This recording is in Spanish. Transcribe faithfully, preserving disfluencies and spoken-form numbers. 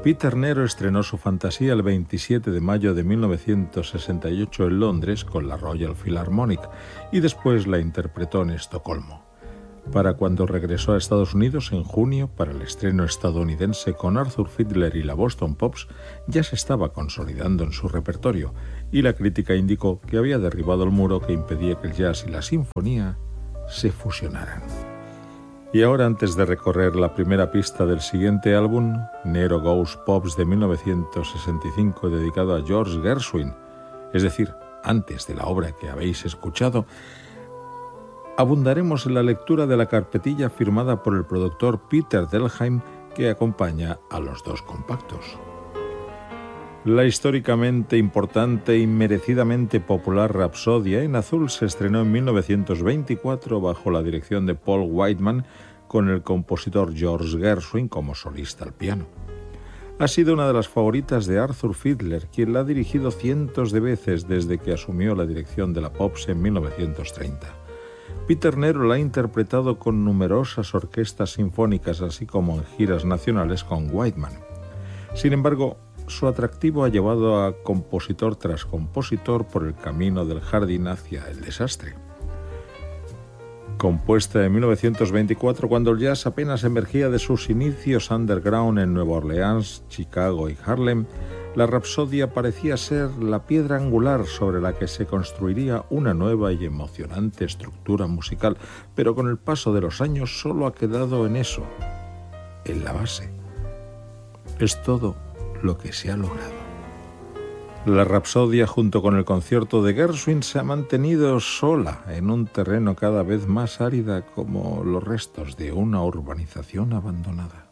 Peter Nero estrenó su fantasía el veintisiete de mayo de mil novecientos sesenta y ocho en Londres con la Royal Philharmonic y después la interpretó en Estocolmo. Para cuando regresó a Estados Unidos en junio para el estreno estadounidense con Arthur Fiedler y la Boston Pops, ya se estaba consolidando en su repertorio y la crítica indicó que había derribado el muro que impedía que el jazz y la sinfonía se fusionaran. Y ahora, antes de recorrer la primera pista del siguiente álbum, Nero Goes Pops de mil novecientos sesenta y cinco, dedicado a George Gershwin, es decir, antes de la obra que habéis escuchado, abundaremos en la lectura de la carpetilla firmada por el productor Peter Delheim que acompaña a los dos compactos. La históricamente importante y merecidamente popular Rapsodia en azul se estrenó en mil novecientos veinticuatro bajo la dirección de Paul Whiteman con el compositor George Gershwin como solista al piano. Ha sido una de las favoritas de Arthur Fiedler, quien la ha dirigido cientos de veces desde que asumió la dirección de la Pops en mil novecientos treinta. Peter Nero la ha interpretado con numerosas orquestas sinfónicas, así como en giras nacionales con Whiteman. Sin embargo, su atractivo ha llevado a compositor tras compositor por el camino del jardín hacia el desastre. Compuesta en mil novecientos veinticuatro, cuando el jazz apenas emergía de sus inicios underground en Nueva Orleans, Chicago y Harlem, la Rapsodia parecía ser la piedra angular sobre la que se construiría una nueva y emocionante estructura musical, pero con el paso de los años solo ha quedado en eso, en la base. Es todo lo que se ha logrado. La Rapsodia, junto con el concierto de Gershwin, se ha mantenido sola en un terreno cada vez más árida como los restos de una urbanización abandonada.